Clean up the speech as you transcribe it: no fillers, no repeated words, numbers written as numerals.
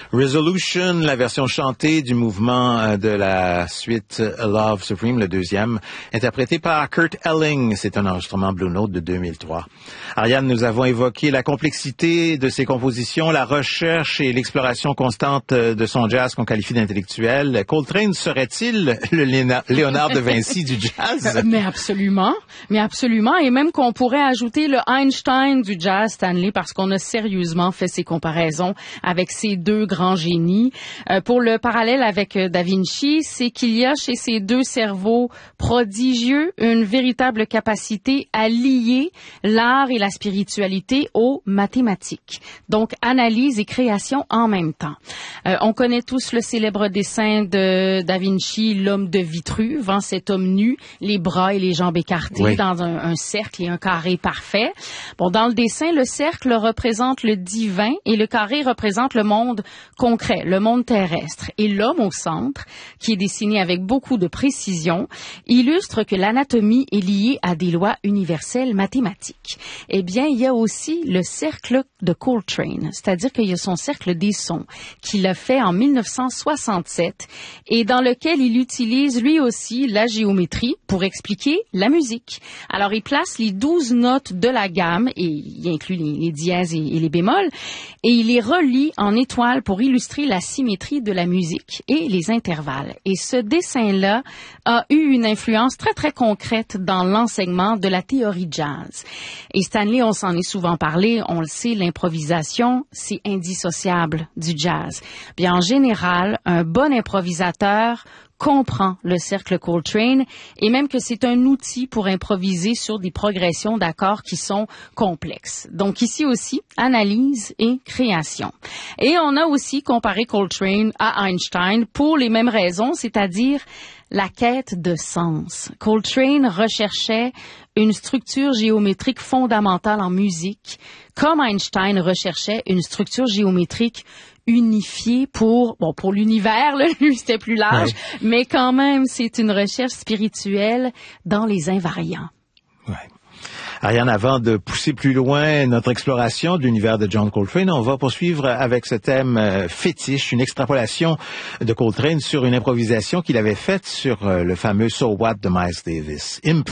Resolution, la version chantée du mouvement de la suite Love Supreme, le deuxième, interprété par Kurt Elling. C'est un enregistrement Blue Note de 2003. Ariane, nous avons évoqué la complexité de ses compositions, la recherche et l'exploration constante de son jazz qu'on qualifie d'intellectuel. Coltrane serait-il le Léonard de Vinci du jazz? Mais absolument, et même qu'on pourrait ajouter le Einstein du jazz, Stanley, parce qu'on a sérieusement fait ces comparaisons avec ces deux grands génies. Pour le parallèle avec Da Vinci, c'est qu'il y a chez ces deux cerveaux prodigieux une véritable capacité à lier l'art et la spiritualité aux mathématiques. Donc, analyse et création en même temps. On connaît tous le célèbre dessin de Da Vinci, l'homme de Vitruve, hein, cet homme nu, les bras et les jambes écartés, oui, dans un cercle et un carré parfait. Bon, dans le dessin, le cercle représente le divin et le carré représente le monde concret, le monde terrestre. Et l'homme au centre, qui est dessiné avec beaucoup de précision, illustre que l'anatomie est liée à des lois universelles mathématiques. Eh bien, il y a aussi le cercle de Coltrane, c'est-à-dire qu'il y a son cercle des sons qu'il a fait en 1967 et dans lequel il utilise lui aussi la géométrie pour expliquer la musique. Alors, il place les 12 notes de la gamme et il inclut les dièses et les bémols et il les relie en étoiles pour illustrer la symétrie de la musique et les intervalles. Et ce dessin-là a eu une influence très, très concrète dans l'enseignement de la théorie jazz. Et Stanley, on s'en est souvent parlé, on le sait, l'improvisation, c'est indissociable du jazz. Bien, en général, un bon improvisateur comprend le cercle Coltrane et même que c'est un outil pour improviser sur des progressions d'accords qui sont complexes. Donc ici aussi, analyse et création. Et on a aussi comparé Coltrane à Einstein pour les mêmes raisons, c'est-à-dire la quête de sens. Coltrane recherchait une structure géométrique fondamentale en musique, comme Einstein recherchait une structure géométrique unifié pour l'univers, là, lui, c'était plus large, ouais, mais quand même, c'est une recherche spirituelle dans les invariants. Ouais. Ariane, avant de pousser plus loin notre exploration de l'univers de John Coltrane, on va poursuivre avec ce thème fétiche, une extrapolation de Coltrane sur une improvisation qu'il avait faite sur le fameux So What de Miles Davis.